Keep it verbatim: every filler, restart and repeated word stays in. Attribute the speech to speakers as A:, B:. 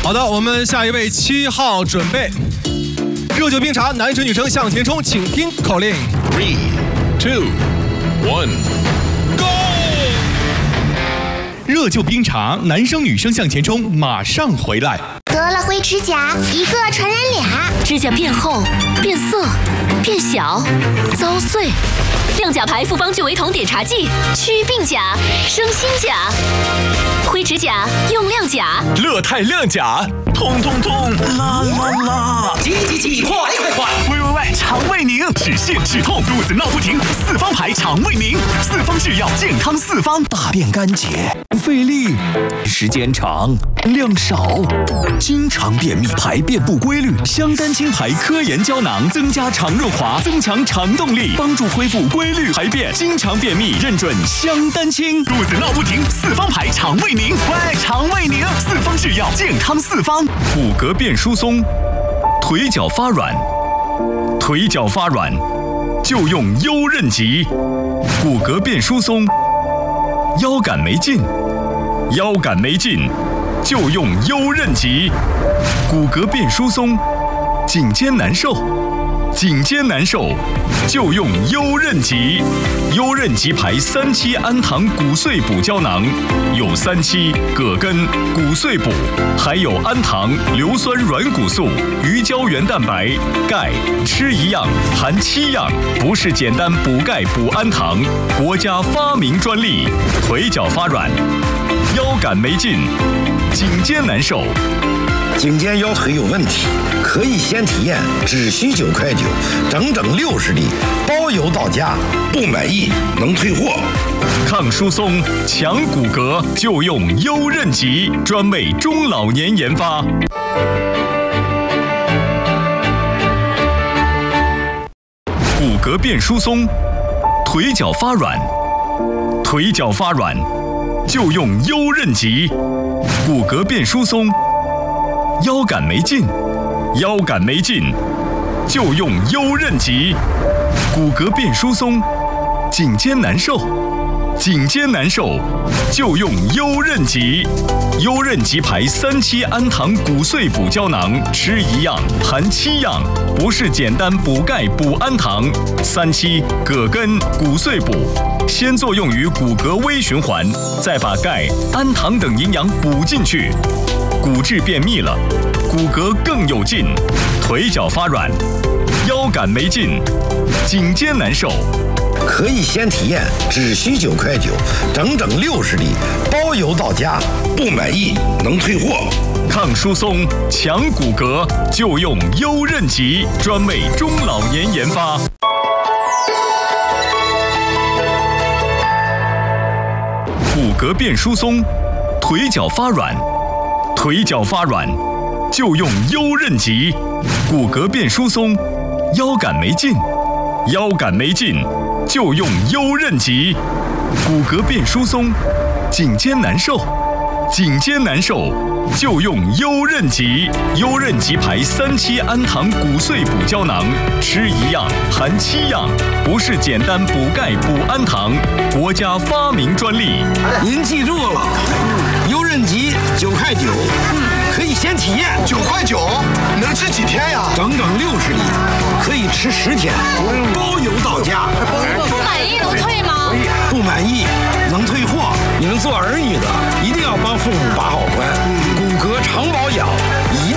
A: 好的，我们下一位七号准备。热酒冰茶，男生女生向前冲，请听口令
B: ：Three, two, one, go！
C: 热酒冰茶，男生女生向前冲，马上回来。
D: 得了灰指甲，一个传染俩，
E: 指甲变厚、变色、变小、遭碎。亮甲牌复方聚维酮碘茶剂，祛病甲、生新甲。灰指甲用亮甲，
C: 乐泰亮甲，痛痛痛，啦啦啦！
F: 急急急，快快快！
C: 喂喂喂，肠胃宁，止泻止痛，肚子闹不停，四方牌肠胃宁，四方制药，健康四方。
G: 大便干结，费力，时间长，量少，经常便秘，排便不规律。香丹青牌科研胶囊增加肠润滑，增强肠动力，帮助恢复规律排便。经常便秘，认准香丹青。
C: 肚子闹不停，四方牌肠胃宁，喂，肠胃宁，四方制药，健康四方。骨骼变疏松，腿脚发软，腿脚发软就用优韧极。骨骼变疏松，腰杆没劲，腰杆没劲就用优韧极。骨骼变疏松，颈肩难受，颈肩难受就用优韧极。优韧极牌三七氨糖骨碎补胶囊，有三七、葛根、骨碎补，还有氨糖、硫酸软骨素、鱼胶原蛋白、钙，吃一样含七样，不是简单补钙补氨糖，国家发明专利。腿脚发软，腰杆没劲，颈肩难受。
H: 颈肩腰腿有问题，可以先体验，只需九块九，整整六十粒，包邮到家，不满意能退货。
C: 抗疏松、强骨骼就用优韧极，专为中老年研发。骨骼变疏松，腿脚发软，腿脚发软就用优韧极。骨骼变疏松，腰杆没劲，腰杆没劲就用优韧极。骨骼变疏松，颈肩难受，颈肩难受就用优韧极。优韧极牌三七氨糖骨碎补胶囊，吃一样含七样，不是简单补钙补氨糖。三七、葛根、骨碎补，先作用于骨骼微循环，再把钙、氨糖等营养补进去。骨质便秘了，骨骼更有劲，腿脚发软，腰杆没劲，颈肩难受。
H: 可以先体验，只需九块九，整整六十粒，包邮到家，不满意能退货。
C: 抗疏松、强骨骼就用优韧极，专为中老年研发。骨骼变疏松，腿脚发软，腿脚发软就用优韧极。骨骼变疏松，腰杆没劲，腰杆没劲就用优韧极。骨骼变疏松，颈肩难受，颈肩难受就用优韧极。优韧极牌三七氨糖骨碎补胶囊，吃一样含七样，不是简单补钙补氨糖，国家发明专利。
H: 您记住了，优韧极九块九，可以先体验。
I: 九块九能吃几天呀？
H: 整整六十粒，可以吃十天，包邮到家。
E: 不满意能退吗？
H: 不满意能退货。你们做儿女的一定要帮父母把好关，骨骼常保养，